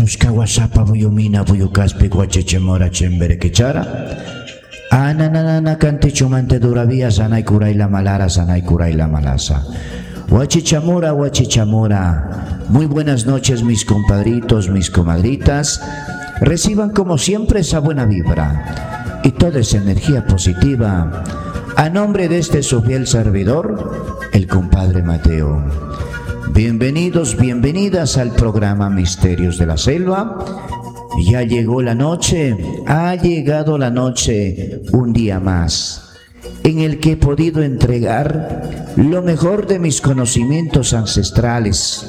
Chushka wasapa buyumina buyukaspi guachechemora chembere quechara. Ananana cantichumante duravía sanay kuray la malara sanay kuray la malasa. Huachichamora, huachichamora. Muy buenas noches mis compadritos, mis comadritas. Reciban como siempre esa buena vibra y toda esa energía positiva a nombre de este su fiel servidor, el compadre Mateo. Bienvenidos, bienvenidas al programa Misterios de la Selva. Ya llegó la noche, ha llegado la noche, un día más, en el que he podido entregar lo mejor de mis conocimientos ancestrales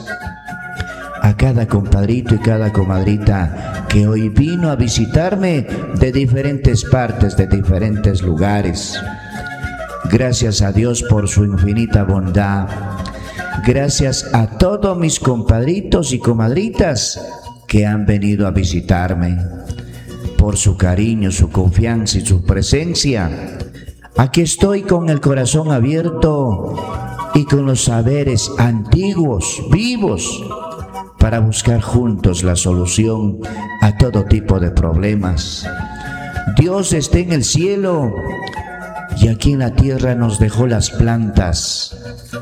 a cada compadrito y cada comadrita que hoy vino a visitarme de diferentes partes, de diferentes lugares. Gracias a Dios por su infinita bondad. Gracias a todos mis compadritos y comadritas que han venido a visitarme, por su cariño, su confianza y su presencia. Aquí estoy con el corazón abierto y con los saberes antiguos, vivos, para buscar juntos la solución a todo tipo de problemas. Dios está en el cielo y aquí en la tierra nos dejó las plantas.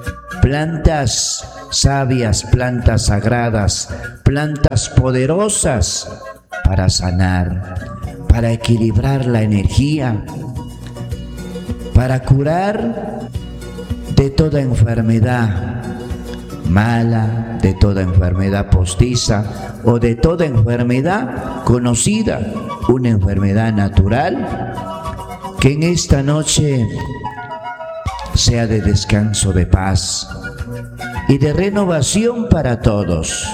Plantas sabias, plantas sagradas, plantas poderosas para sanar, para equilibrar la energía, para curar de toda enfermedad mala, de toda enfermedad postiza o de toda enfermedad conocida, una enfermedad natural, que en esta noche sea de descanso, de paz y de renovación para todos.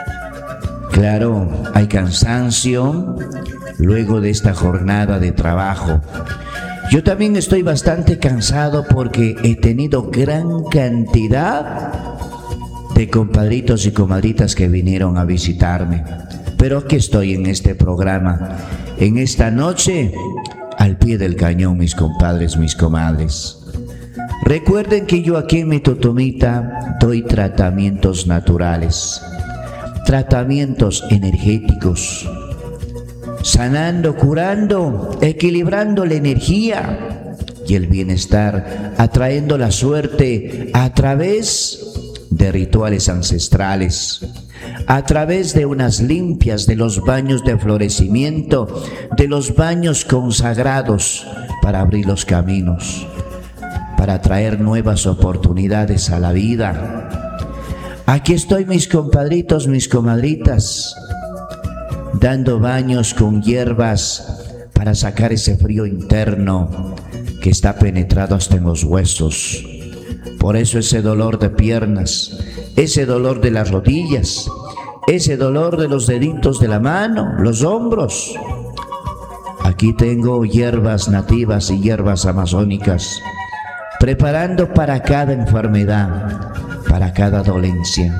Claro, hay cansancio luego de esta jornada de trabajo. Yo también estoy bastante cansado porque he tenido gran cantidad de compadritos y comadritas que vinieron a visitarme. Pero aquí estoy en este programa, en esta noche, al pie del cañón, mis compadres, mis comadres. Recuerden que yo aquí en mi Totomita doy tratamientos naturales, tratamientos energéticos, sanando, curando, equilibrando la energía y el bienestar, atrayendo la suerte a través de rituales ancestrales, a través de unas limpias, de los baños de florecimiento, de los baños consagrados para abrir los caminos, para traer nuevas oportunidades a la vida. Aquí estoy, mis compadritos, mis comadritas, dando baños con hierbas para sacar ese frío interno que está penetrado hasta en los huesos. Por eso ese dolor de piernas, ese dolor de las rodillas, ese dolor de los deditos de la mano, los hombros. Aquí tengo hierbas nativas y hierbas amazónicas, preparando para cada enfermedad, para cada dolencia,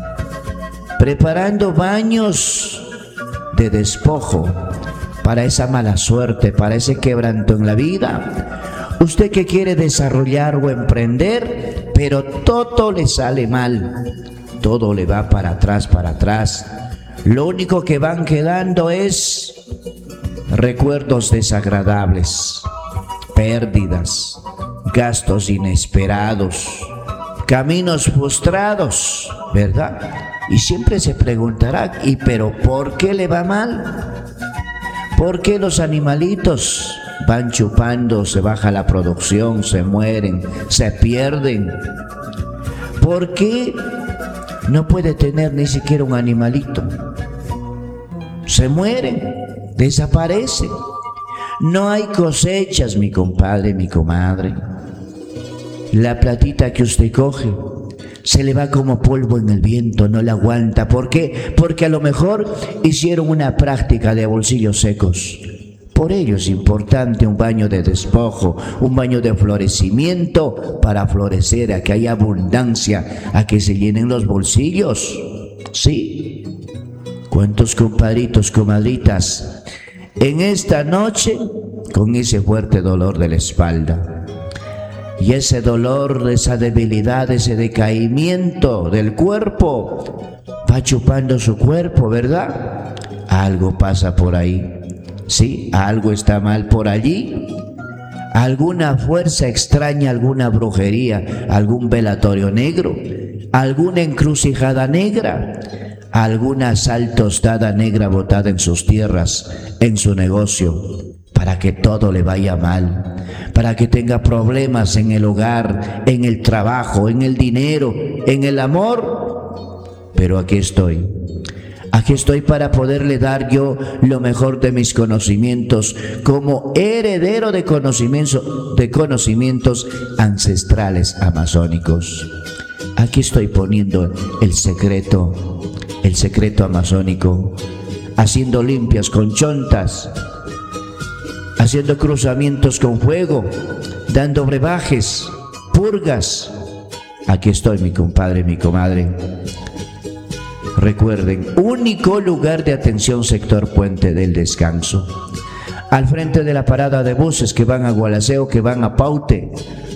preparando baños de despojo para esa mala suerte, para ese quebranto en la vida. Usted que quiere desarrollar o emprender, pero todo le sale mal, todo le va para atrás. Lo único que van quedando es recuerdos desagradables, pérdidas, gastos inesperados, caminos frustrados, ¿verdad? Y siempre se preguntará, pero ¿por qué le va mal? ¿Por qué los animalitos van chupando, se baja la producción, se mueren, se pierden? ¿Por qué no puede tener ni siquiera un animalito? Se mueren, desaparecen. No hay cosechas, mi compadre, mi comadre. La platita que usted coge se le va como polvo en el viento, no la aguanta. ¿Por qué? Porque a lo mejor hicieron una práctica de bolsillos secos. Por ello es importante un baño de despojo, un baño de florecimiento para florecer, a que haya abundancia, a que se llenen los bolsillos. Sí. ¿Cuántos compadritos, comadritas en esta noche con ese fuerte dolor de la espalda? Y ese dolor, esa debilidad, ese decaimiento del cuerpo va chupando su cuerpo, ¿verdad? Algo pasa por ahí, ¿sí? Algo está mal por allí. Alguna fuerza extraña, alguna brujería, algún velatorio negro, alguna encrucijada negra, alguna sal tostada negra botada en sus tierras, en su negocio, para que todo le vaya mal, para que tenga problemas en el hogar, en el trabajo, en el dinero, en el amor. Pero aquí estoy. Aquí estoy para poderle dar yo lo mejor de mis conocimientos como heredero de conocimientos ancestrales amazónicos. Aquí estoy poniendo el secreto amazónico, haciendo limpias con chontas, haciendo cruzamientos con fuego, dando brebajes, purgas. Aquí estoy, mi compadre, mi comadre. Recuerden, único lugar de atención sector Puente del Descanso. Al frente de la parada de buses que van a Gualaceo, que van a Paute.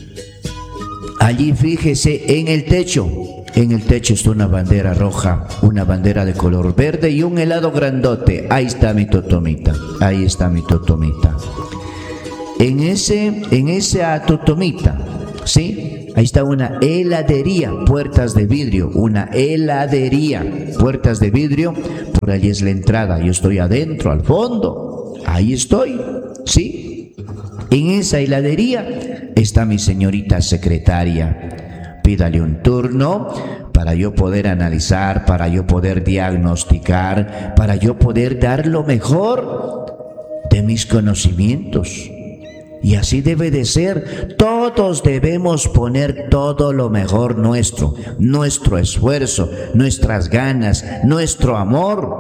Allí fíjese en el techo. En el techo está una bandera roja, una bandera de color verde y un helado grandote. Ahí está mi totomita. Ahí está mi totomita. En esa totomita, ¿sí? Ahí está una heladería, puertas de vidrio, una heladería, puertas de vidrio, por allí es la entrada, yo estoy adentro, al fondo, ahí estoy, ¿sí? En esa heladería está mi señorita secretaria, pídale un turno para yo poder analizar, para yo poder diagnosticar, para yo poder dar lo mejor de mis conocimientos. Y así debe de ser. Todos debemos poner todo lo mejor nuestro esfuerzo, nuestras ganas, nuestro amor.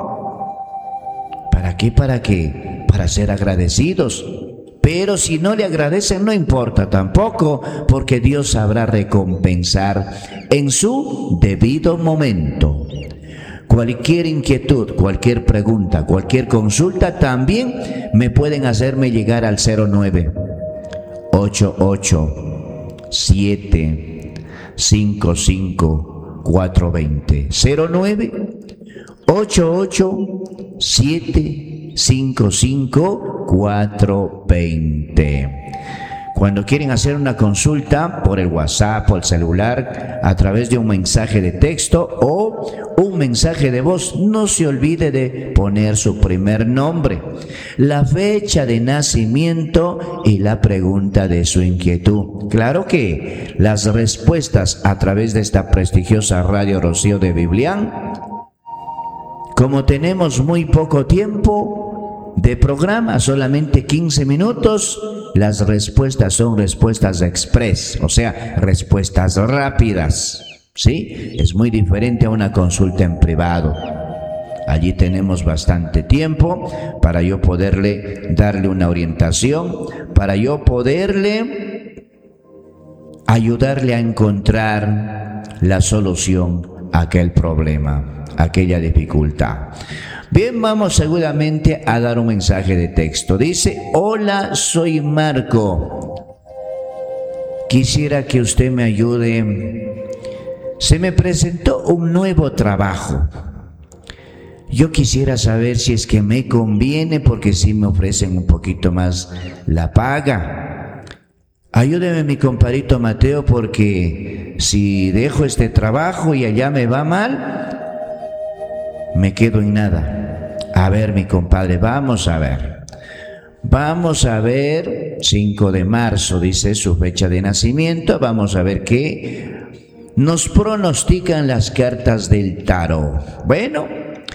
¿Para qué? Para ser agradecidos. Pero si no le agradecen, no importa tampoco, porque Dios sabrá recompensar en su debido momento. Cualquier inquietud, cualquier pregunta, cualquier consulta, también me pueden hacerme llegar al 09 88 755 420 09 88 755 420. Cuando quieren hacer una consulta por el WhatsApp o el celular, a través de un mensaje de texto o un mensaje de voz, no se olvide de poner su primer nombre, la fecha de nacimiento y la pregunta de su inquietud. Claro que las respuestas a través de esta prestigiosa Radio Rocío de Biblián, como tenemos muy poco tiempo de programa, solamente 15 minutos, las respuestas son respuestas express, o sea, respuestas rápidas, ¿sí? Es muy diferente a una consulta en privado. Allí tenemos bastante tiempo para yo poderle darle una orientación, para yo poderle ayudarle a encontrar la solución a aquel problema, a aquella dificultad. Bien, vamos seguramente a dar un mensaje de texto. Dice: hola, soy Marco. Quisiera que usted me ayude. Se me presentó un nuevo trabajo. Yo quisiera saber si es que me conviene, porque si me ofrecen un poquito más la paga. Ayúdeme, mi compadrito Mateo, porque si dejo este trabajo y allá me va mal, me quedo en nada. A ver, mi compadre, vamos a ver. Vamos a ver, 5 de marzo, dice su fecha de nacimiento. Vamos a ver qué nos pronostican las cartas del tarot. Bueno,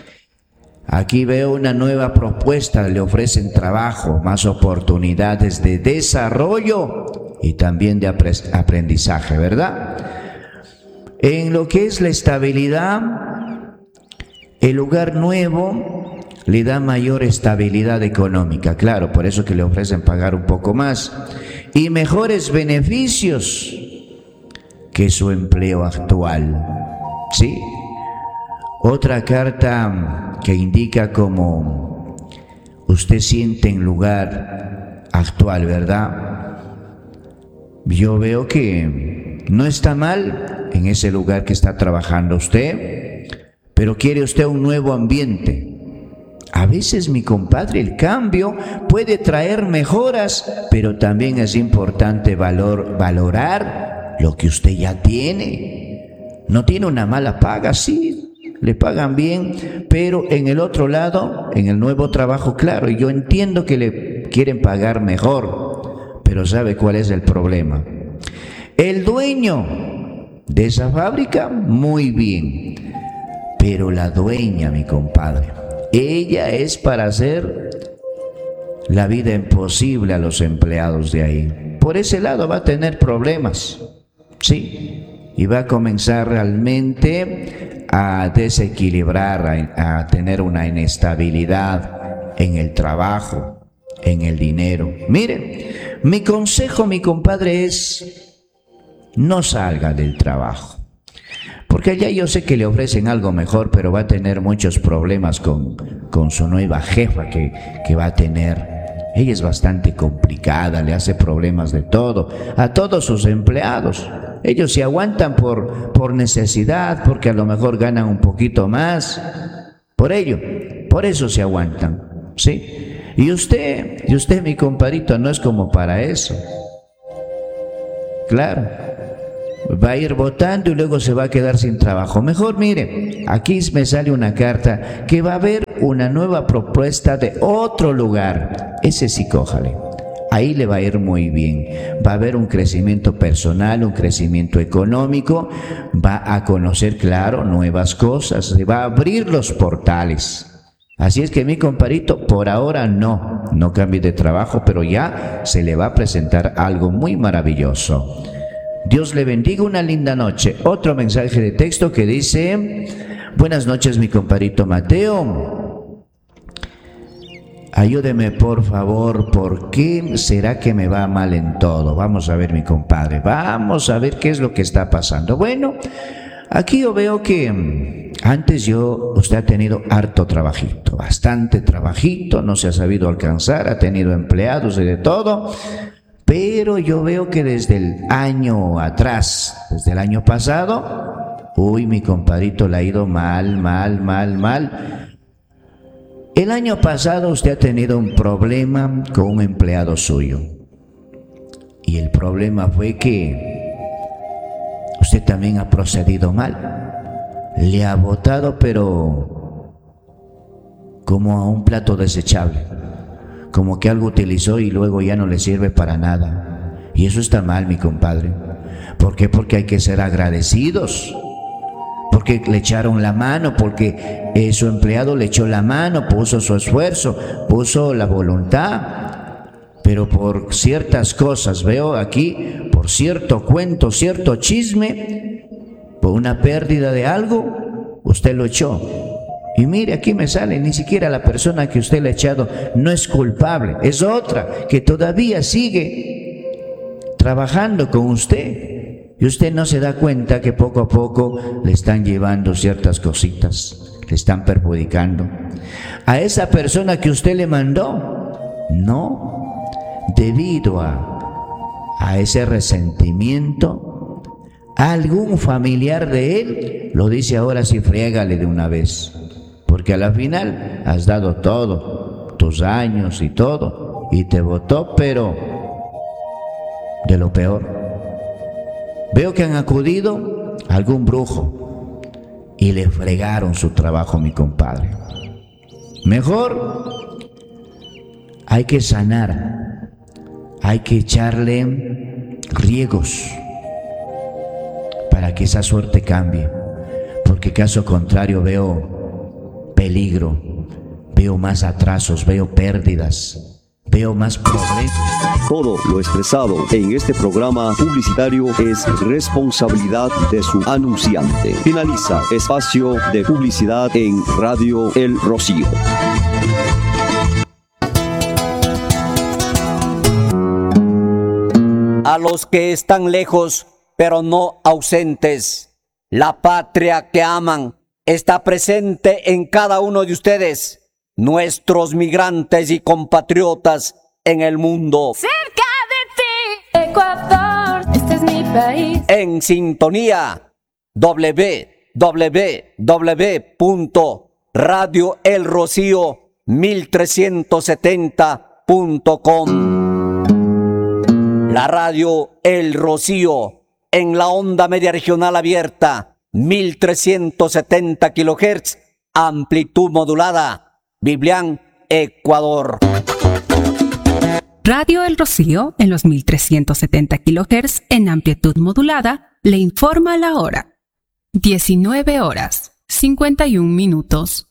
aquí veo una nueva propuesta. Le ofrecen trabajo, más oportunidades de desarrollo y también de aprendizaje, ¿verdad? En lo que es la estabilidad, el lugar nuevo le da mayor estabilidad económica, claro, por eso que le ofrecen pagar un poco más y mejores beneficios que su empleo actual, ¿sí? Otra carta que indica como usted siente en lugar actual, ¿verdad? Yo veo que no está mal en ese lugar que está trabajando usted, pero quiere usted un nuevo ambiente. A veces, mi compadre, el cambio puede traer mejoras, pero también es importante valorar lo que usted ya tiene. No tiene una mala paga, sí, le pagan bien, pero en el otro lado, en el nuevo trabajo, claro, yo entiendo que le quieren pagar mejor, pero ¿sabe cuál es el problema? El dueño de esa fábrica, muy bien, pero la dueña, mi compadre, ella es para hacer la vida imposible a los empleados de ahí. Por ese lado va a tener problemas, sí, y va a comenzar realmente a desequilibrar, a tener una inestabilidad en el trabajo, en el dinero. Mire, mi consejo, mi compadre, es no salga del trabajo. Porque allá yo sé que le ofrecen algo mejor, pero va a tener muchos problemas con su nueva jefa que va a tener. Ella es bastante complicada, le hace problemas de todo a todos sus empleados. Ellos se aguantan por necesidad, porque a lo mejor ganan un poquito más. Por eso se aguantan, ¿sí? Y usted, mi compadrito, no es como para eso. Claro. Va a ir votando y luego se va a quedar sin trabajo. Mejor, mire, aquí me sale una carta que va a haber una nueva propuesta de otro lugar. Ese sí, cójale. Ahí le va a ir muy bien. Va a haber un crecimiento personal, un crecimiento económico. Va a conocer, claro, nuevas cosas. Se va a abrir los portales. Así es que, mi compadrito, por ahora no cambie de trabajo, pero ya se le va a presentar algo muy maravilloso. Dios le bendiga, una linda noche. Otro mensaje de texto que dice: buenas noches, mi compadrito Mateo. Ayúdeme, por favor, ¿por qué será que me va mal en todo? Vamos a ver, mi compadre, vamos a ver qué es lo que está pasando. Bueno, aquí yo veo que antes usted ha tenido harto trabajito, bastante trabajito, no se ha sabido alcanzar, ha tenido empleados y de todo. Pero yo veo que desde el año atrás, desde el año pasado, mi compadrito le ha ido mal. El año pasado usted ha tenido un problema con un empleado suyo. Y el problema fue que usted también ha procedido mal. Le ha botado, pero como a un plato desechable. Como que algo utilizó y luego ya no le sirve para nada. Y eso está mal, mi compadre. ¿Por qué? Porque hay que ser agradecidos. Porque le echaron la mano, porque su empleado le echó la mano, puso su esfuerzo, puso la voluntad. Pero por ciertas cosas, veo aquí, por cierto cuento, cierto chisme, por una pérdida de algo, usted lo echó. Y mire, aquí me sale, ni siquiera la persona que usted le ha echado no es culpable, es otra que todavía sigue trabajando con usted. Y usted no se da cuenta que poco a poco le están llevando ciertas cositas, le están perjudicando. A esa persona que usted le mandó, no, debido a ese resentimiento, algún familiar de él lo dice: ahora sí, friégale de una vez. Porque a la final has dado todo, tus años y todo, y te votó, pero de lo peor. Veo que han acudido a algún brujo y le fregaron su trabajo, mi compadre. Mejor hay que sanar, hay que echarle riegos para que esa suerte cambie, porque caso contrario veo peligro, veo más atrasos, veo pérdidas, veo más problemas. Todo lo expresado en este programa publicitario es responsabilidad de su anunciante. Finaliza espacio de publicidad en Radio El Rocío. A los que están lejos, pero no ausentes, la patria que aman está presente en cada uno de ustedes, nuestros migrantes y compatriotas en el mundo. Cerca de ti, Ecuador, este es mi país. En sintonía, WWIC www.radioelrocío1370.com. La radio El Rocío en la onda media regional abierta, 1370 kHz, amplitud modulada, Biblián, Ecuador. Radio El Rocío en los 1370 kHz en amplitud modulada le informa la hora. 19 horas, 51 minutos.